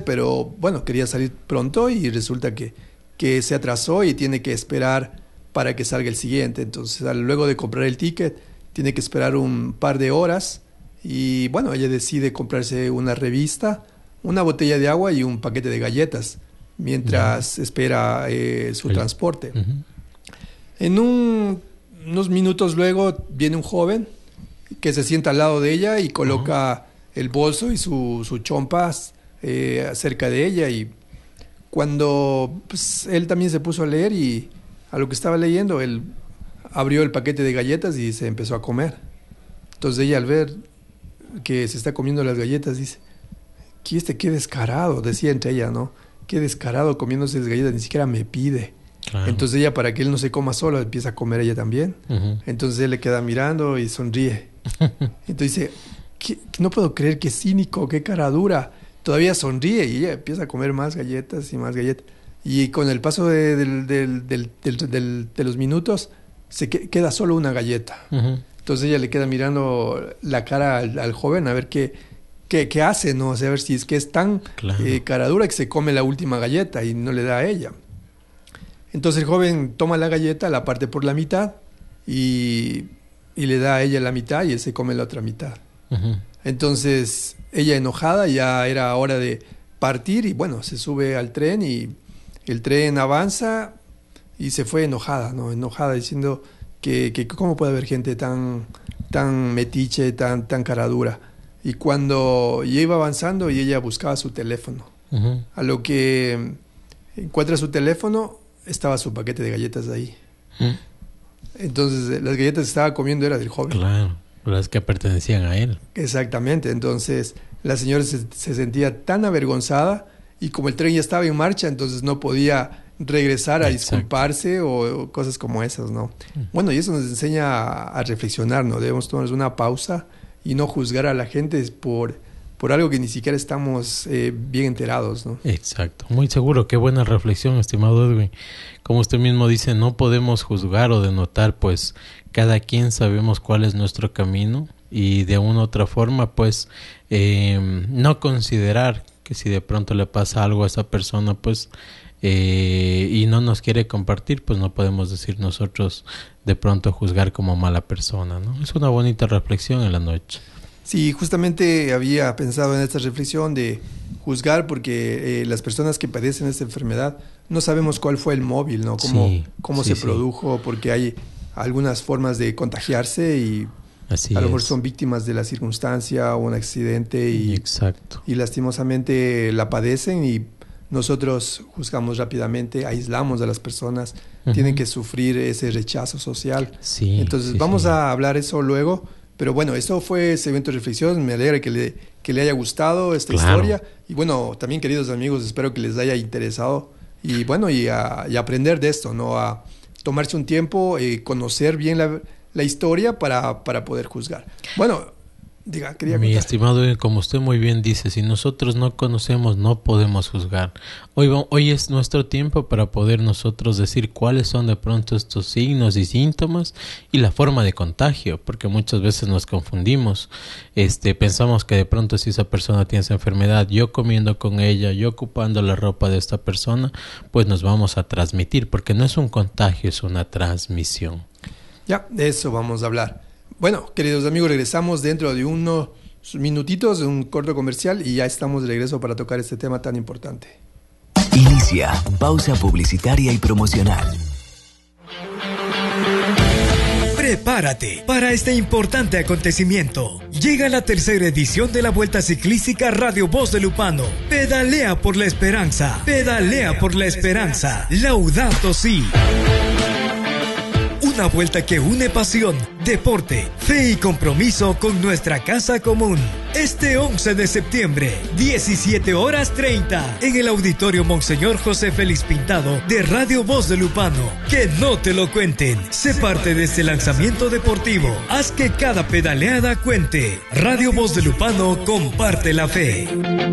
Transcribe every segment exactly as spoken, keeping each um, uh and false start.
pero bueno, quería salir pronto y resulta que, que se atrasó y tiene que esperar para que salga el siguiente. Entonces, al- luego de comprar el ticket, tiene que esperar un par de horas y bueno, ella decide comprarse una revista, una botella de agua y un paquete de galletas mientras espera eh, su El- transporte. Ujú. En un- unos minutos luego viene un joven que se sienta al lado de ella y coloca el bolso y su, su chompas eh, cerca de ella. Y cuando pues, él también se puso a leer y a lo que estaba leyendo, él abrió el paquete de galletas y se empezó a comer. Entonces ella, al ver que se está comiendo las galletas, dice: "¿Qué este qué descarado?", decía entre ella, ¿no? "Qué descarado comiéndose las galletas, ni siquiera me pide". Claro. Entonces ella, para que él no se coma solo, empieza a comer ella también. Ujú. Entonces él le queda mirando y sonríe. Entonces dice: "¿Qué- no puedo creer, qué cínico, qué cara dura". Todavía sonríe y ella empieza a comer más galletas y más galletas. Y con el paso de, del- del- del- del- del- de los minutos, se que- queda solo una galleta. Ujú. Entonces ella le queda mirando la cara al, al joven a ver qué, qué, qué hace, ¿no? O sea, a ver si es que es tan Claro. eh, cara dura que se come la última galleta y no le da a ella. Entonces el joven toma la galleta, la parte por la mitad y, y le da a ella la mitad y él se come la otra mitad. Ujú. Entonces ella, enojada, ya era hora de partir y bueno, se sube al tren y el tren avanza y se fue enojada, ¿no? Enojada diciendo que, que cómo puede haber gente tan, tan metiche, tan, tan cara dura. Y cuando ya iba avanzando y ella buscaba su teléfono, Ujú. a lo que encuentra su teléfono, estaba su paquete de galletas ahí. Ujú. Entonces eh, las galletas que estaba comiendo era del joven. Claro, las que pertenecían a él. Exactamente, entonces la señora se, se sentía tan avergonzada y como el tren ya estaba en marcha, entonces no podía regresar a Exacto. disculparse o, o cosas como esas, ¿no? Bueno, y eso nos enseña a, a reflexionar, ¿no? Debemos tomarnos una pausa y no juzgar a la gente por, por algo que ni siquiera estamos eh, bien enterados, ¿no? Exacto, muy seguro. Qué buena reflexión, estimado Edwin. Como usted mismo dice, no podemos juzgar o denotar, pues cada quien sabemos cuál es nuestro camino y de una u otra forma, pues eh, no considerar que si de pronto le pasa algo a esa persona, pues eh, y no nos quiere compartir, pues no podemos decir nosotros de pronto juzgar como mala persona, ¿no? Es una bonita reflexión en la noche. Sí, justamente había pensado en esta reflexión de juzgar porque eh, las personas que padecen esta enfermedad no sabemos cuál fue el móvil, ¿no? Cómo, Sí, cómo sí, se sí. produjo, porque hay algunas formas de contagiarse y Así a lo mejor es. son víctimas de la circunstancia o un accidente y, Exacto. y lastimosamente la padecen y nosotros juzgamos rápidamente, aislamos a las personas, Ujú. tienen que sufrir ese rechazo social. Sí. Entonces sí, vamos sí. a hablar eso luego, pero bueno, eso fue ese evento de reflexión, me alegra que le, que le haya gustado esta Claro. historia y bueno, también queridos amigos, espero que les haya interesado y bueno, y, a, y aprender de esto, ¿no? A tomarse un tiempo, eh, conocer bien la, la historia para, para poder juzgar. Bueno, diga, quería Mi contar. estimado, Edwin, como usted muy bien dice, si nosotros no conocemos, no podemos juzgar. Hoy, va- hoy es nuestro tiempo para poder nosotros decir cuáles son de pronto estos signos y síntomas y la forma de contagio, porque muchas veces nos confundimos. Este, pensamos que de pronto si esa persona tiene esa enfermedad, yo comiendo con ella, yo ocupando la ropa de esta persona, pues nos vamos a transmitir, porque no es un contagio, es una transmisión. Ya, de eso vamos a hablar. Bueno, queridos amigos, regresamos dentro de unos minutitos de un corto comercial y ya estamos de regreso para tocar este tema tan importante. Inicia pausa publicitaria y promocional. Prepárate para este importante acontecimiento. Llega la tercera edición de la Vuelta Ciclística Radio Voz de Lupano. Pedalea por la esperanza. Pedalea por la esperanza. Laudato Si. Una vuelta que une pasión, deporte, fe y compromiso con nuestra casa común. Este once de septiembre, diecisiete horas treinta, en el Auditorio Monseñor José Félix Pintado de Radio Voz de Lupano. Que no te lo cuenten. Sé parte de este lanzamiento deportivo. Haz que cada pedaleada cuente. Radio Voz de Lupano comparte la fe.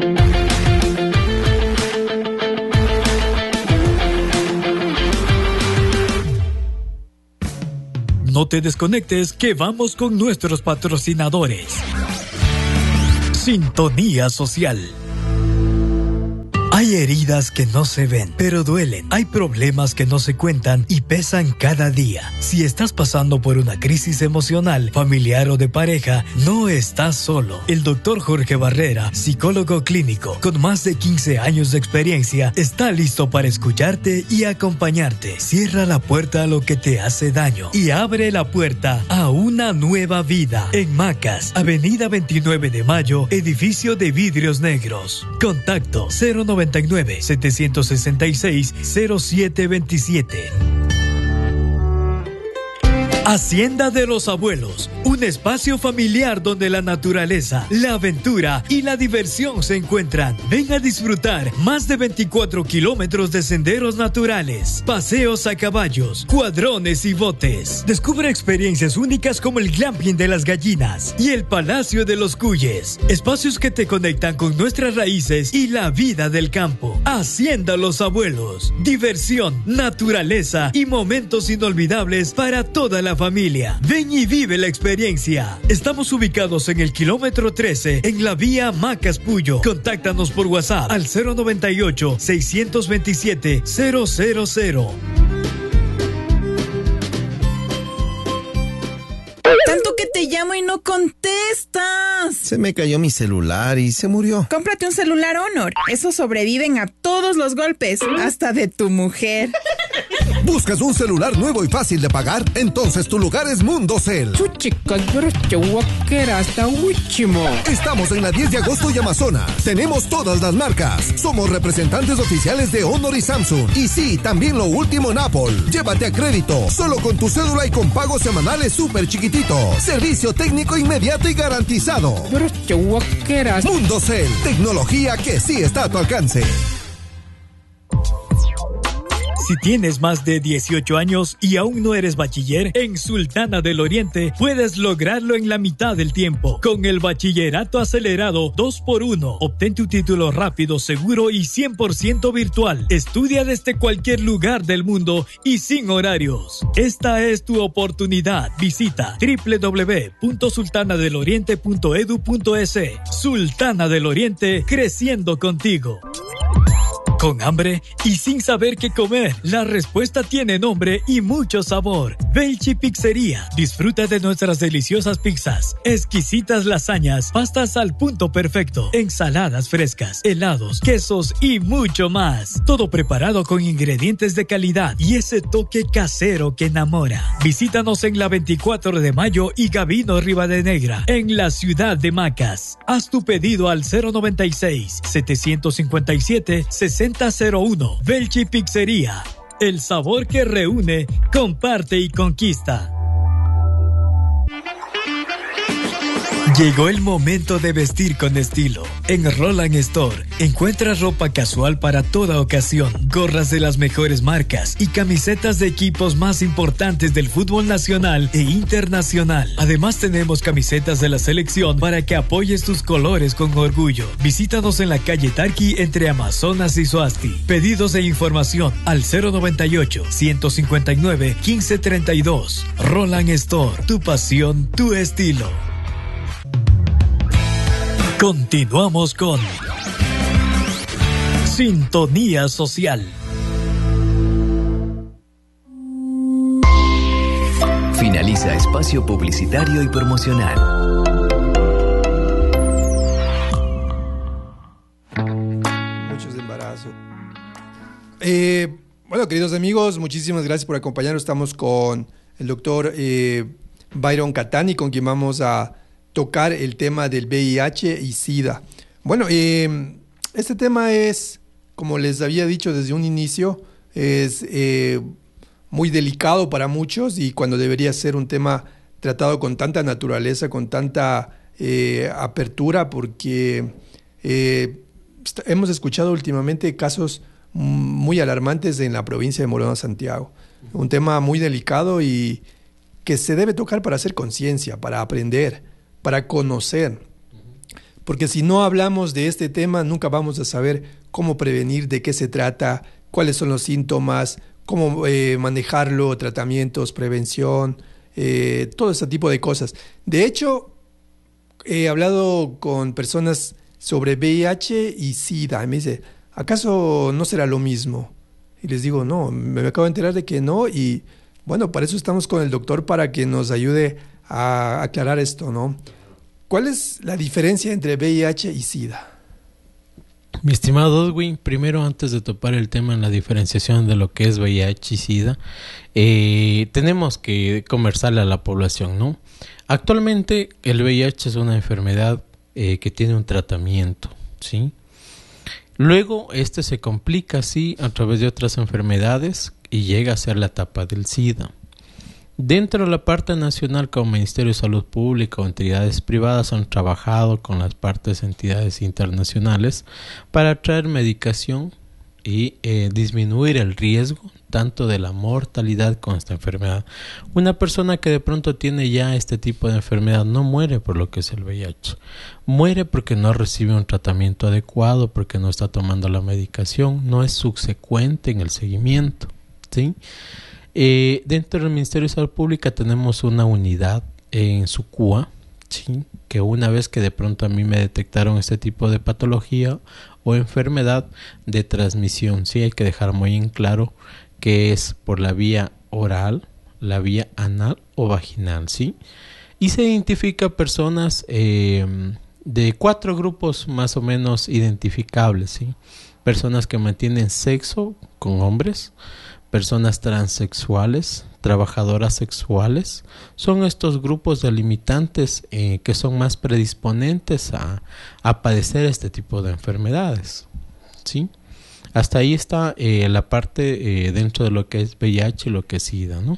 No te desconectes, que vamos con nuestros patrocinadores. Sintonía Social. Hay heridas que no se ven, pero duelen. Hay problemas que no se cuentan y pesan cada día. Si estás pasando por una crisis emocional, familiar o de pareja, no estás solo. El doctor Jorge Barrera, psicólogo clínico con más de quince años de experiencia, está listo para escucharte y acompañarte. Cierra la puerta a lo que te hace daño y abre la puerta a una nueva vida. En Macas, Avenida veintinueve de Mayo, edificio de vidrios negros. Contacto cero noventa y nueve, setecientos sesenta y seis, cero siete veintisiete. Hacienda de los Abuelos, un espacio familiar donde la naturaleza, la aventura y la diversión se encuentran. Ven a disfrutar más de veinticuatro kilómetros de senderos naturales, paseos a caballos, cuadrones y botes. Descubre experiencias únicas como el glamping de las gallinas y el Palacio de los Cuyes, espacios que te conectan con nuestras raíces y la vida del campo. Hacienda Los Abuelos, diversión, naturaleza y momentos inolvidables para toda la familia. Ven y vive la experiencia. Estamos ubicados en el kilómetro trece en la vía Macas Puyo. Contáctanos por WhatsApp al cero noventa y ocho, seiscientos veintisiete, cero cero cero. Tanto que te llamo y no contestas. Se me cayó mi celular y se murió. Cómprate un celular Honor. Esos sobreviven a todos los golpes, hasta de tu mujer. ¿Buscas un celular nuevo y fácil de pagar? Entonces tu lugar es Mundocel. Estamos en la diez de agosto y Amazonas. Tenemos todas las marcas. Somos representantes oficiales de Honor y Samsung. Y sí, también lo último en Apple. Llévate a crédito, solo con tu cédula y con pagos semanales súper chiquititos. Servicio técnico inmediato y garantizado. Mundocel, tecnología que sí está a tu alcance. Si tienes más de dieciocho años y aún no eres bachiller, en Sultana del Oriente puedes lograrlo en la mitad del tiempo. Con el bachillerato acelerado dos por uno, obtén tu título rápido, seguro y cien por ciento virtual. Estudia desde cualquier lugar del mundo y sin horarios. Esta es tu oportunidad. Visita doble u doble u doble u punto sultana del oriente punto edu punto es. Sultana del Oriente, creciendo contigo. ¿Con hambre y sin saber qué comer? La respuesta tiene nombre y mucho sabor. Velchi Pizzería. Disfruta de nuestras deliciosas pizzas, exquisitas lasañas, pastas al punto perfecto, ensaladas frescas, helados, quesos y mucho más. Todo preparado con ingredientes de calidad y ese toque casero que enamora. Visítanos en la veinticuatro de Mayo y Gavino Rivadenegra, en la ciudad de Macas. Haz tu pedido al cero noventa y seis, setecientos cincuenta y siete, sesenta cero uno. Velchi Pizzería. El sabor que reúne, comparte y conquista. Llegó el momento de vestir con estilo. En Roland Store encuentras ropa casual para toda ocasión, gorras de las mejores marcas y camisetas de equipos más importantes del fútbol nacional e internacional. Además tenemos camisetas de la selección para que apoyes tus colores con orgullo. Visítanos en la calle Tarqui entre Amazonas y Soasti. Pedidos e información al cero noventa y ocho, ciento cincuenta y nueve, quince treinta y dos. Roland Store, tu pasión, tu estilo. Continuamos con Sintonía Social. Finaliza espacio publicitario y promocional. Muchos de embarazo. Eh, bueno, queridos amigos, muchísimas gracias por acompañarnos. Estamos con el doctor eh, Byron Catani, con quien vamos a tocar el tema del V I H y SIDA. Bueno, eh, este tema es, como les había dicho desde un inicio, es eh, muy delicado para muchos y cuando debería ser un tema tratado con tanta naturaleza, con tanta eh, apertura, porque eh, hemos escuchado últimamente casos muy alarmantes en la provincia de Morona, Santiago. Un tema muy delicado y que se debe tocar para hacer conciencia, para aprender, para conocer, porque si no hablamos de este tema nunca vamos a saber cómo prevenir, de qué se trata, cuáles son los síntomas, cómo eh, manejarlo, tratamientos, prevención, eh, todo ese tipo de cosas. De hecho, he hablado con personas sobre V I H y SIDA, y me dice, ¿acaso no será lo mismo? Y les digo, no, me acabo de enterar de que no, y bueno, para eso estamos con el doctor, para que nos ayude a aclarar esto, ¿no? ¿Cuál es la diferencia entre V I H y SIDA? Mi estimado Edwin, primero antes de topar el tema en la diferenciación de lo que es V I H y SIDA, eh, tenemos que conversarle a la población, ¿no? Actualmente el V I H es una enfermedad eh, que tiene un tratamiento, ¿sí? Luego este se complica así a través de otras enfermedades y llega a ser la etapa del SIDA. Dentro de la parte nacional, como Ministerio de Salud Pública o entidades privadas han trabajado con las partes entidades internacionales para traer medicación y eh, disminuir el riesgo tanto de la mortalidad con esta enfermedad. Una persona que de pronto tiene ya este tipo de enfermedad no muere por lo que es el V I H. Muere porque no recibe un tratamiento adecuado, porque no está tomando la medicación, no es subsecuente en el seguimiento, ¿sí? Eh, dentro del Ministerio de Salud Pública tenemos una unidad en Sucúa, ¿sí? Que una vez que de pronto a mí me detectaron este tipo de patología o enfermedad de transmisión, sí hay que dejar muy en claro que es por la vía oral, la vía anal o vaginal, ¿sí? Y se identifica personas eh, de cuatro grupos más o menos identificables, ¿sí? Personas que mantienen sexo con hombres, personas transexuales, trabajadoras sexuales, son estos grupos delimitantes eh, que son más predisponentes a, a padecer este tipo de enfermedades, ¿sí? Hasta ahí está eh, la parte eh, dentro de lo que es V I H y lo que es SIDA, ¿no?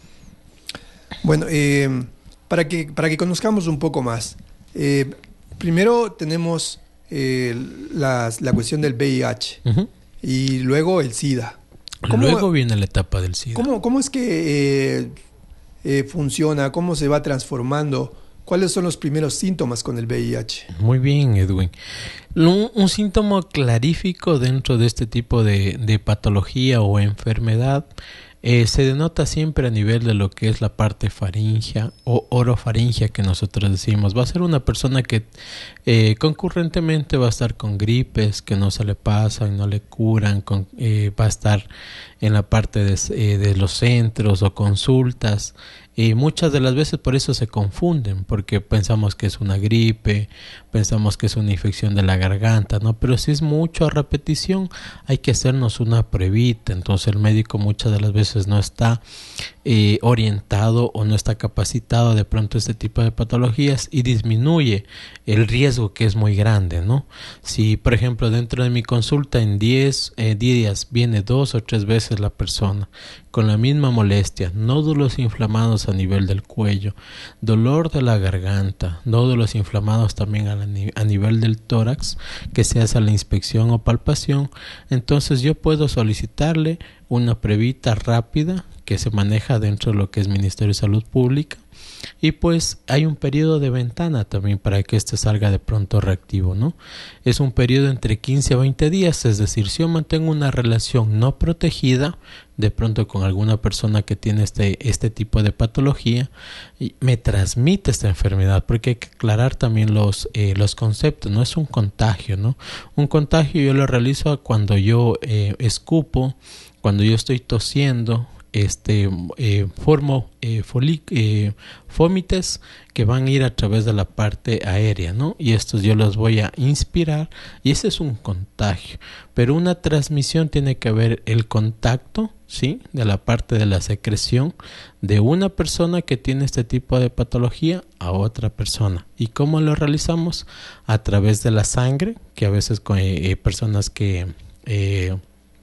Bueno, eh, para que para que conozcamos un poco más, eh, primero tenemos eh, las, la cuestión del V I H uh-huh. y luego el SIDA. ¿Cómo, Luego viene la etapa del SIDA. ¿Cómo, cómo es que eh, eh, funciona? ¿Cómo se va transformando? ¿Cuáles son los primeros síntomas con el V I H? Muy bien, Edwin. Un, un síntoma clarífico dentro de este tipo de, de patología o enfermedad eh, se denota siempre a nivel de lo que es la parte faringea o orofaringea que nosotros decimos. Va a ser una persona que eh, concurrentemente va a estar con gripes que no se le pasan, no le curan, con, eh, va a estar en la parte de, eh, de los centros o consultas. Y muchas de las veces por eso se confunden, porque pensamos que es una gripe, pensamos que es una infección de la garganta, ¿no? Pero si es mucho a repetición, hay que hacernos una pruebita. Entonces el médico muchas de las veces no está eh, orientado o no está capacitado de pronto a este tipo de patologías y disminuye el riesgo que es muy grande, ¿no? Si, por ejemplo, dentro de mi consulta en diez eh, días viene dos o tres veces la persona con la misma molestia, nódulos inflamados a nivel del cuello, dolor de la garganta, nódulos inflamados también a, la, a nivel del tórax, que se hace la inspección o palpación, entonces yo puedo solicitarle una pruebita rápida que se maneja dentro de lo que es Ministerio de Salud Pública, y pues hay un periodo de ventana también para que este salga de pronto reactivo, ¿no? Es un periodo entre quince a veinte días, es decir, si yo mantengo una relación no protegida de pronto con alguna persona que tiene este, este tipo de patología, me transmite esta enfermedad, porque hay que aclarar también los, eh, los conceptos. No es un contagio, ¿no? Un contagio yo lo realizo cuando yo eh, escupo, cuando yo estoy tosiendo, este eh, formo eh, folic, eh, fómites que van a ir a través de la parte aérea, ¿no? Y estos yo los voy a inspirar y ese es un contagio. Pero una transmisión tiene que haber el contacto, ¿sí? De la parte de la secreción de una persona que tiene este tipo de patología a otra persona. ¿Y cómo lo realizamos? A través de la sangre, que a veces con eh, personas que eh,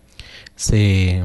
se...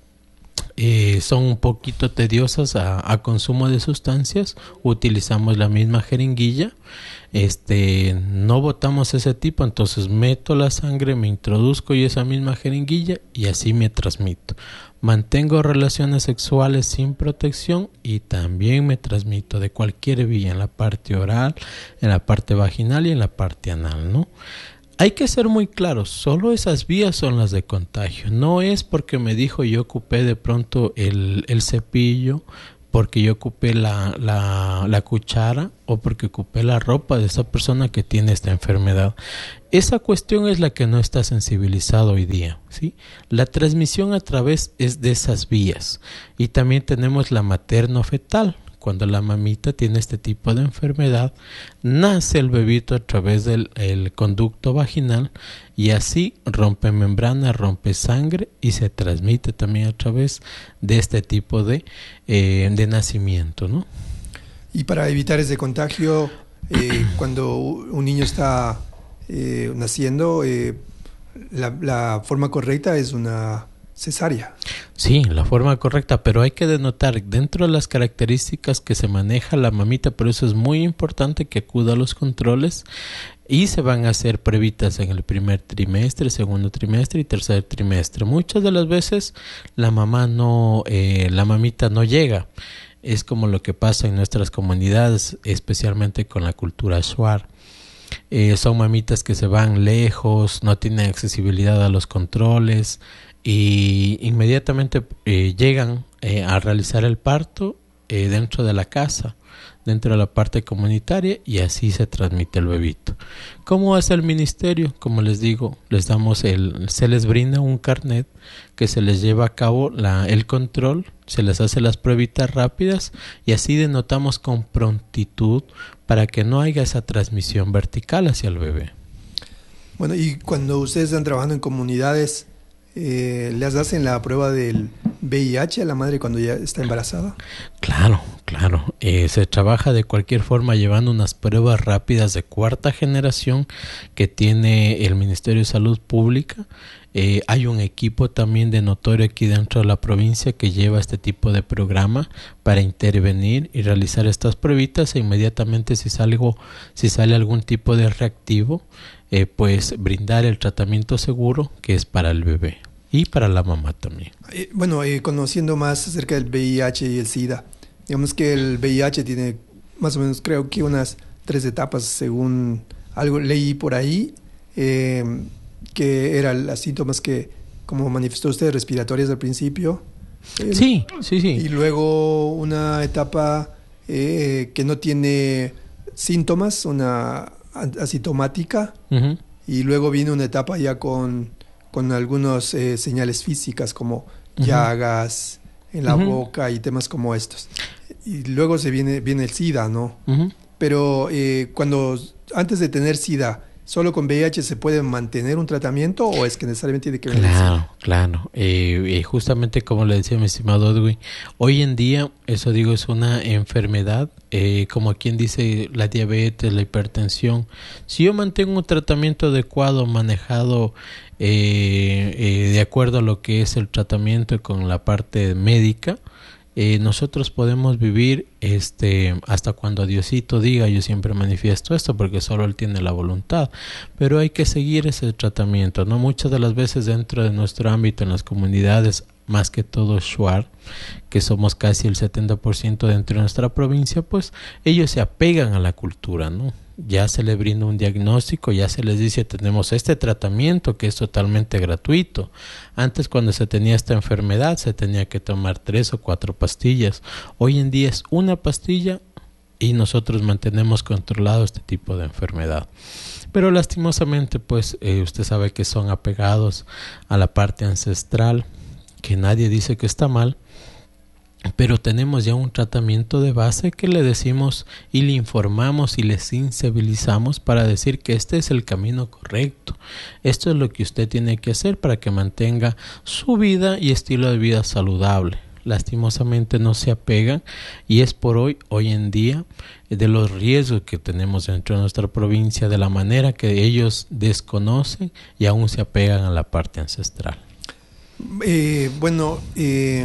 Eh, son un poquito tediosas a, a consumo de sustancias, utilizamos la misma jeringuilla, este, no botamos ese tipo, entonces meto la sangre, me introduzco y esa misma jeringuilla y así me transmito. Mantengo relaciones sexuales sin protección y también me transmito de cualquier vía, en la parte oral, en la parte vaginal y en la parte anal, ¿no? Hay que ser muy claros, solo esas vías son las de contagio. No es porque me dijo yo ocupé de pronto el, el cepillo, porque yo ocupé la, la, la cuchara o porque ocupé la ropa de esa persona que tiene esta enfermedad. Esa cuestión es la que no está sensibilizada hoy día, ¿sí? La transmisión a través es de esas vías. Y también tenemos la materno-fetal. Cuando la mamita tiene este tipo de enfermedad, nace el bebito a través del el conducto vaginal y así rompe membrana, rompe sangre y se transmite también a través de este tipo de, eh, de nacimiento, ¿no? Y para evitar ese contagio, eh, cuando un niño está eh, naciendo, eh, la, la forma correcta es una cesárea. Sí, la forma correcta, pero hay que denotar dentro de las características que se maneja la mamita, por eso es muy importante que acuda a los controles y se van a hacer pruebitas en el primer trimestre, segundo trimestre y tercer trimestre. Muchas de las veces la mamá no, eh, la mamita no llega. Es como lo que pasa en nuestras comunidades, especialmente con la cultura shuar. Eh, son mamitas que se van lejos, no tienen accesibilidad a los controles y inmediatamente eh, llegan eh, a realizar el parto eh, dentro de la casa, dentro de la parte comunitaria, y así se transmite el bebito. ¿Cómo hace el ministerio? Como les digo, les damos el, se les brinda un carnet que se les lleva a cabo la, el control, se les hace las pruebitas rápidas y así denotamos con prontitud para que no haya esa transmisión vertical hacia el bebé. Bueno, y cuando ustedes están trabajando en comunidades, eh, ¿les hacen la prueba del V I H a la madre cuando ya está embarazada? Claro, claro. Eh, se trabaja de cualquier forma llevando unas pruebas rápidas de cuarta generación que tiene el Ministerio de Salud Pública. Eh, hay un equipo también de notorio aquí dentro de la provincia que lleva este tipo de programa para intervenir y realizar estas pruebitas e inmediatamente si sale, si sale algún tipo de reactivo, eh, pues brindar el tratamiento seguro que es para el bebé y para la mamá también. Eh, bueno, eh, conociendo más acerca del V I H y el SIDA, digamos que el V I H tiene más o menos creo que unas tres etapas según algo leí por ahí. Eh, que eran las síntomas que, como manifestó usted, respiratorias al principio. Eh, sí, sí, sí. Y luego una etapa eh, que no tiene síntomas, una asintomática. Uh-huh. Y luego viene una etapa ya con, con algunas eh, señales físicas como uh-huh. llagas en la uh-huh. boca y temas como estos. Y luego se viene, viene el SIDA, ¿no? Uh-huh. Pero eh, cuando, antes de tener SIDA, ¿solo con V I H se puede mantener un tratamiento o es que necesariamente tiene que venir? Claro, claro. Eh, eh, justamente como le decía mi estimado Edwin, hoy en día, eso digo, es una enfermedad, eh, como quien dice la diabetes, la hipertensión. Si yo mantengo un tratamiento adecuado, manejado eh, eh, de acuerdo a lo que es el tratamiento con la parte médica, Eh, nosotros podemos vivir este hasta cuando Diosito diga. Yo siempre manifiesto esto porque solo Él tiene la voluntad, pero hay que seguir ese tratamiento, ¿no? Muchas de las veces dentro de nuestro ámbito en las comunidades, más que todo shuar, que somos casi el setenta por ciento dentro de nuestra provincia, pues ellos se apegan a la cultura, ¿no? Ya se les brinda un diagnóstico, ya se les dice tenemos este tratamiento que es totalmente gratuito. Antes cuando se tenía esta enfermedad se tenía que tomar tres o cuatro pastillas. Hoy en día es una pastilla y nosotros mantenemos controlado este tipo de enfermedad. Pero lastimosamente pues eh, usted sabe que son apegados a la parte ancestral, que nadie dice que está mal, pero tenemos ya un tratamiento de base que le decimos y le informamos y le sensibilizamos para decir que este es el camino correcto. Esto es lo que usted tiene que hacer para que mantenga su vida y estilo de vida saludable. Lastimosamente no se apegan y es por hoy, hoy en día, de los riesgos que tenemos dentro de nuestra provincia, de la manera que ellos desconocen y aún se apegan a la parte ancestral. Eh, bueno, eh...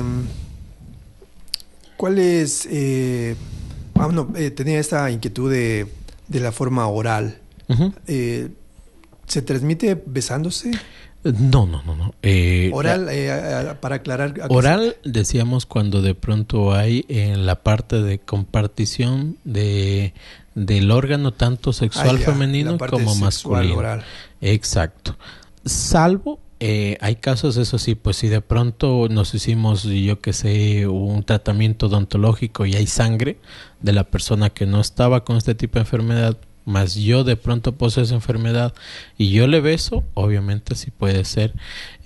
¿Cuál es? Eh, ah, no, eh, tenía esta inquietud de, de la forma oral. Uh-huh. Eh, ¿Se transmite besándose? No, no, no, no. Eh, oral, eh, para aclarar. Oral, se... decíamos cuando de pronto hay en la parte de compartición de del órgano tanto sexual ah, ya, femenino como masculino. Oral. Exacto. Salvo Eh, hay casos, eso sí, pues si de pronto nos hicimos, yo que sé, un tratamiento odontológico y hay sangre de la persona que no estaba con este tipo de enfermedad, más yo de pronto poseo esa enfermedad y yo le beso, obviamente sí puede ser.